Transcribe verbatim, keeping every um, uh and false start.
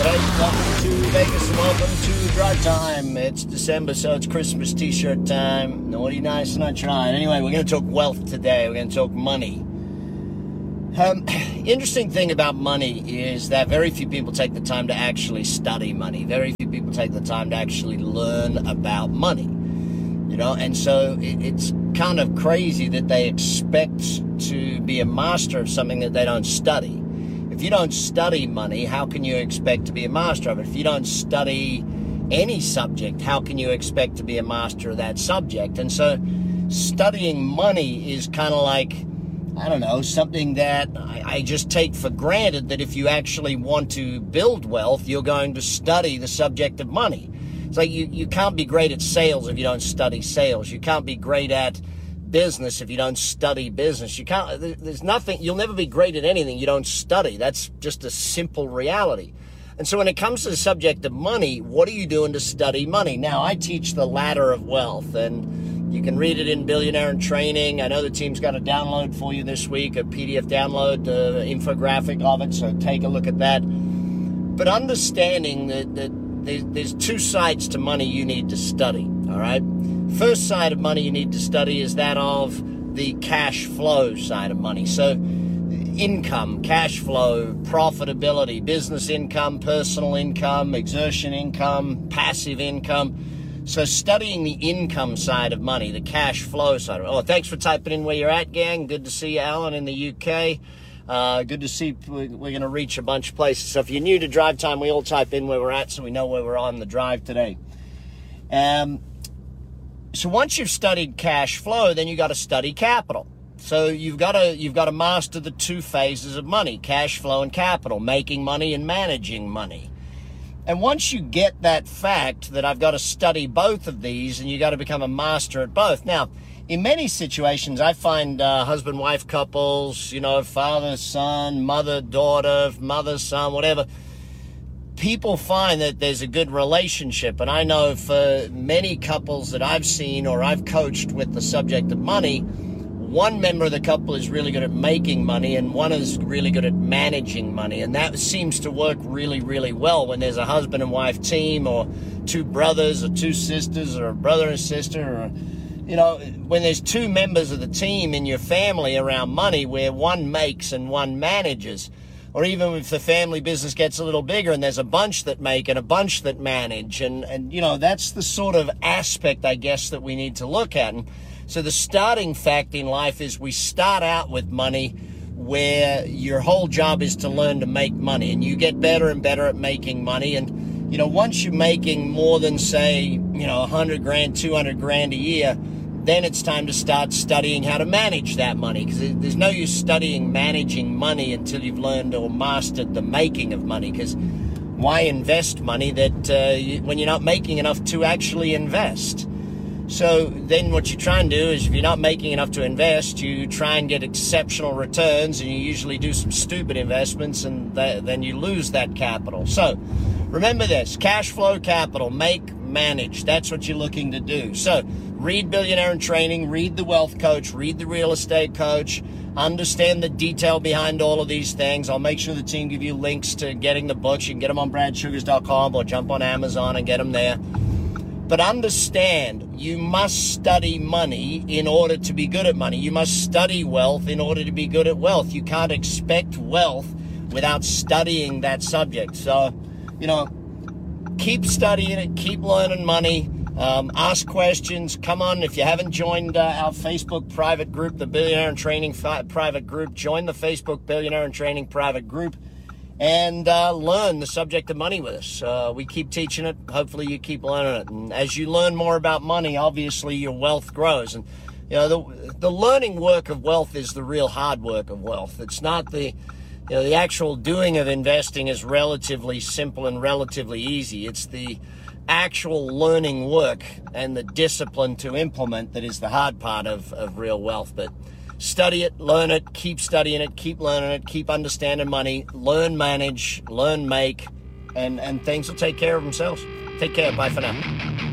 G'day, welcome to Vegas and welcome to Drive Time. It's December, so it's Christmas t-shirt time. Naughty, nice, and trying. Anyway, we're going to talk wealth today. We're going to talk money. Um, interesting thing about money is that very few people take the time to actually study money. Very few people take the time to actually learn about money. You know, and so it, it's kind of crazy that they expect to be a master of something that they don't study. If you don't study money, how can you expect to be a master of it? If you don't study any subject, how can you expect to be a master of that subject? And so studying money is kind of like, I don't know, something that I, I just take for granted that if you actually want to build wealth, you're going to study the subject of money. It's like you, you can't be great at sales if you don't study sales. You can't be great at business if you don't study business. You can't, there's nothing, you'll never be great at anything you don't study. That's just a simple reality. And so when it comes to the subject of money, what are you doing to study money? Now, I teach the ladder of wealth, and you can read it in Billionaire in Training. I know the team's got a download for you this week, a P D F download, uh, infographic of it, so take a look at that. But understanding that, that there's, there's two sides to money you need to study, all right? First side of money you need to study is that of the cash flow side of money. So income, cash flow, profitability, business income, personal income, exertion income, passive income. So studying the income side of money, the cash flow side of it. Oh, thanks for typing in where you're at, gang. Good to see you, Alan, in the U K. Uh, good to see we're going to reach a bunch of places. So if you're new to Drive Time, we all type in where we're at so we know where we're on the drive today. Um, so once you've studied cash flow, then you got to study capital. So you've got to you've got to master the two phases of money, cash flow and capital, making money and managing money. And once you get that fact that I've got to study both of these, and you got to become a master at both. Now, in many situations, I find uh, husband-wife couples, you know, father, son, mother, daughter, mother, son, whatever, people find that there's a good relationship. And I know for many couples that I've seen or I've coached with the subject of money, one member of the couple is really good at making money and one is really good at managing money. And that seems to work really, really well when there's a husband and wife team, or two brothers or two sisters, or a brother and sister, or, you know, when there's two members of the team in your family around money where one makes and one manages. Or even if the family business gets a little bigger and there's a bunch that make and a bunch that manage. And, and, you know, that's the sort of aspect, I guess, that we need to look at. And so the starting fact in life is we start out with money where your whole job is to learn to make money. And you get better and better at making money. And, you know, once you're making more than, say, you know, one hundred grand, two hundred grand a year, then it's time to start studying how to manage that money, because there's no use studying managing money until you've learned or mastered the making of money, because why invest money that uh, you, when you're not making enough to actually invest? So then what you try and do is, if you're not making enough to invest, you try and get exceptional returns, and you usually do some stupid investments, and th- then you lose that capital. So remember this: cash flow, capital, make, manage. That's what you're looking to do. So read Billionaire in Training, read The Wealth Coach, read The Real Estate Coach, understand the detail behind all of these things. I'll make sure the team give you links to getting the books. You can get them on brad sugars dot com or jump on Amazon and get them there. But understand, you must study money in order to be good at money. You must study wealth in order to be good at wealth. You can't expect wealth without studying that subject. So, you know, keep studying it, keep learning money. Um, ask questions. Come on, if you haven't joined uh, our Facebook private group, the Billionaire in Training fi- private group, join the Facebook Billionaire in Training private group and uh, learn the subject of money with us. Uh, we keep teaching it. Hopefully you keep learning it. And as you learn more about money, obviously your wealth grows. And, you know, the, the learning work of wealth is the real hard work of wealth. It's not the... You know, the actual doing of investing is relatively simple and relatively easy. It's the actual learning work and the discipline to implement that is the hard part of, of real wealth. But study it, learn it, keep studying it, keep learning it, keep understanding money, learn manage, learn make, and, and things will take care of themselves. Take care. Bye for now.